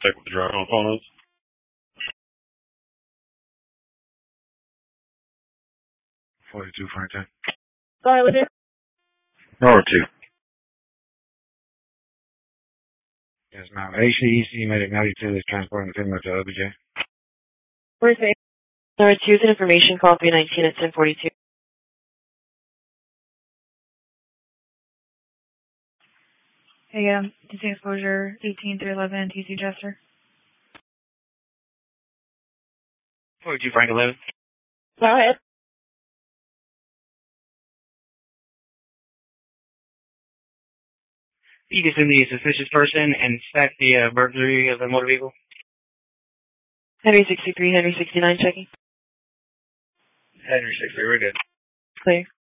Check with the driver on the phone. 42 Franklin. Sorry, with it? Number 2. Yes, ma'am. ACEC Medic 92 is transporting the female to OBJ. Where's it? Number 2 is an information call 319 at 1042. Hey, DC exposure 18 through 11, TC Jester. 42 Frank 11. Go ahead. You can send the suspicious person and inspect the burglary of the motor vehicle. Henry 63, Henry 69 checking. Henry 63, we're good. Clear.